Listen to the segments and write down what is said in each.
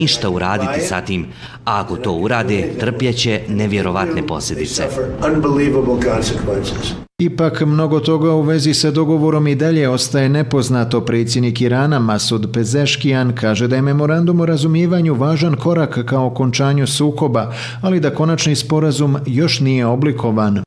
ništa uraditi sa tim, a ako to urade, trpjeće nevjerovatne posljedice. Ipak, mnogo toga u vezi sa dogovorom i dalje ostaje nepoznato. Predsjednik Irana Masud Pezeškijan kaže da je memorandum o razumijevanju važan korak ka okončanju sukoba, ali da konačni sporazum još nije oblikovan.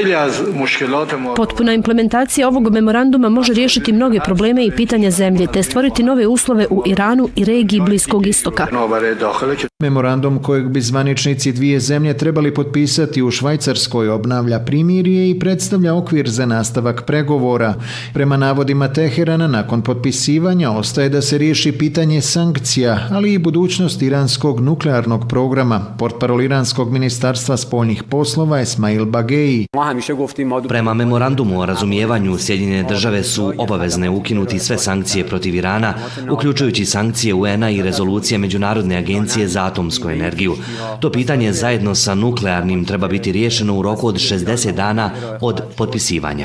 Potpuna implementacija ovog memoranduma može riješiti mnoge probleme i pitanja zemlje, te stvoriti nove uslove u Iranu i regiji Bliskog istoka. Memorandum kojeg bi zvaničnici dvije zemlje trebali potpisati u Švajcarskoj obnavlja primirje i predstavlja okvir za nastavak pregovora. Prema navodima Teherana, nakon potpisivanja ostaje da se riješi pitanje sankcija, ali i budućnost iranskog nuklearnog programa. Portparol iranskog ministarstva spoljnih poslova Esmail Bagei. Prema memorandumu o razumijevanju, Sjedinjene države su obavezne ukinuti sve sankcije protiv Irana, uključujući sankcije UN-a i rezolucije Međunarodne agencije za atomsku energiju. To pitanje zajedno sa nuklearnim treba biti riješeno u roku od 60 dana od potpisivanja.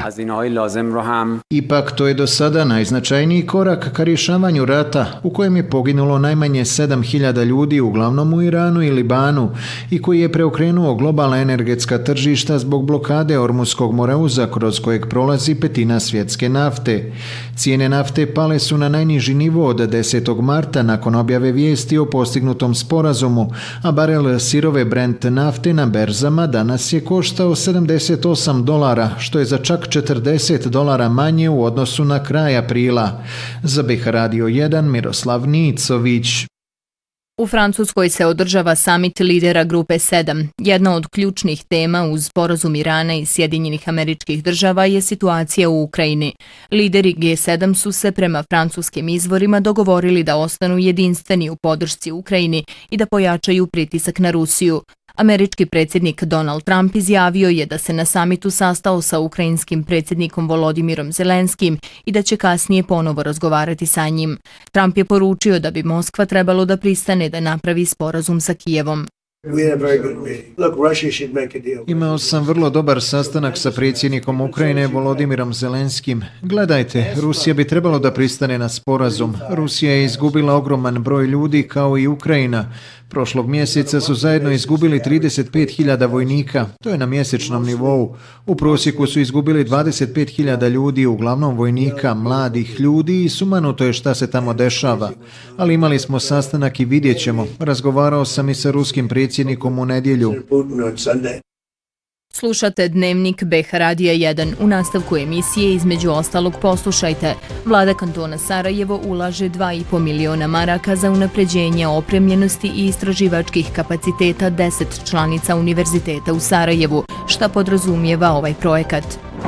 Ipak, to je do sada najznačajniji korak ka rješavanju rata, u kojem je poginulo najmanje 7.000 ljudi, uglavnom u Iranu i Libanu, i koji je preokrenuo globalna energetska tržišta zbog blokade Ormuskog moreuza kroz kojeg prolazi petina svjetske nafte. Cijene nafte pale su na najniži nivo od 10. marta nakon objave vijesti o postignutom sporazumu, a barel sirove Brent nafte na berzama danas je koštao $78, što je za čak $40 manje u odnosu na kraj aprila. Za BiH Radio 1 Miroslav Nicović. U Francuskoj se održava samit lidera Grupe 7. Jedna od ključnih tema uz sporazum Irana i Sjedinjenih Američkih Država je situacija u Ukrajini. Lideri G7 su se prema francuskim izvorima dogovorili da ostanu jedinstveni u podršci Ukrajini i da pojačaju pritisak na Rusiju. Američki predsjednik Donald Trump izjavio je da se na samitu sastao sa ukrajinskim predsjednikom Volodimirom Zelenskim i da će kasnije ponovo razgovarati sa njim. Trump je poručio da bi Moskva trebalo da pristane da napravi sporazum sa Kijevom. Imao sam vrlo dobar sastanak sa predsjednikom Ukrajine Volodimirom Zelenskim. Gledajte, Rusija bi trebalo da pristane na sporazum. Rusija je izgubila ogroman broj ljudi kao i Ukrajina. Prošlog mjeseca su zajedno izgubili 35.000 vojnika. To je na mjesečnom nivou. U prosjeku su izgubili 25.000 ljudi, uglavnom vojnika, mladih ljudi, i sumanuto je šta se tamo dešava. Ali imali smo sastanak i vidjet ćemo. Razgovarao sam i sa ruskim predsjednikom u nedjelju. Slušate Dnevnik BiH Radija 1. U nastavku emisije između ostalog poslušajte. Vlada kantona Sarajevo ulaže 2,5 miliona maraka za unapređenje opremljenosti i istraživačkih kapaciteta 10 članica univerziteta u Sarajevu. Šta podrazumijeva ovaj projekat?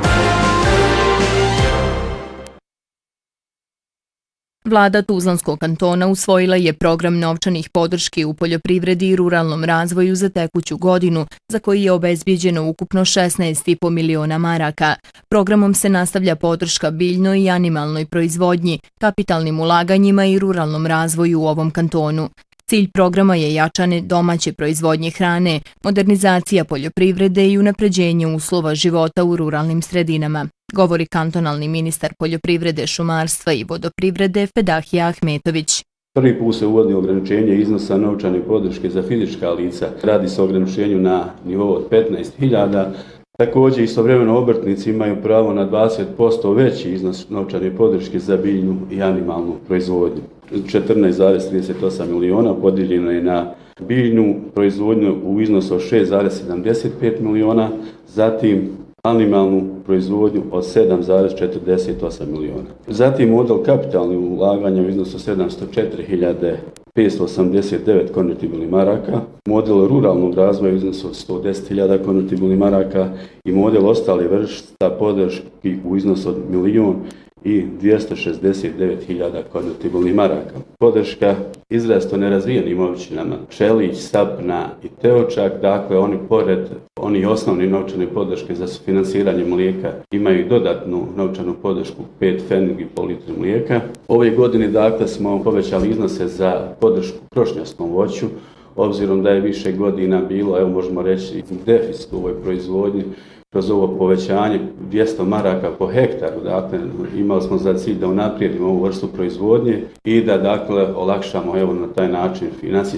Vlada Tuzlanskog kantona usvojila je program novčanih podrški u poljoprivredi i ruralnom razvoju za tekuću godinu, za koji je obezbijeđeno ukupno 16,5 miliona maraka. Programom se nastavlja podrška biljnoj i animalnoj proizvodnji, kapitalnim ulaganjima i ruralnom razvoju u ovom kantonu. Cilj programa je jačanje domaće proizvodnje hrane, modernizacija poljoprivrede i unapređenje uslova života u ruralnim sredinama, govori kantonalni ministar poljoprivrede, šumarstva i vodoprivrede Fedahija Ahmetović. Prvi put se uvodi ograničenje iznosa novčane podrške za fizička lica. Radi se o ograničenju na nivou od 15.000. Također, istovremeno obrtnici imaju pravo na 20% veći iznos novčane podrške za biljnu i animalnu proizvodnju. 14,38 miliona podijeljeno je na biljnu proizvodnju u iznosu od 6,75 miliona, zatim animalnu proizvodnju od 7,48 miliona. Zatim model kapitalnih ulaganja u iznosu 704.589 konvertibilnih maraka, model ruralnog razvoja u iznosu od 110.000 konvertibilnih maraka i model ostale vrsta podrški u iznosu od 1.269.000 konvertibilnih maraka. Podrška izrazito nerazvijenim općinama Pčelić, Sapna i Teočak, dakle oni pored onih osnovnih novčane podrške za sufinansiranje mlijeka imaju dodatnu novčanu podršku 5 pfennig po litru mlijeka. Ove godine dakle smo povećali iznose za podršku krošnjastom voću, obzirom da je više godina bilo, evo možemo reći, deficit u ovoj proizvodnji. kroz ovo povećanje 200 maraka po hektaru, dakle imali smo za cilj da unaprijedimo ovu vrstu proizvodnje i da dakle olakšamo evo na taj način financijski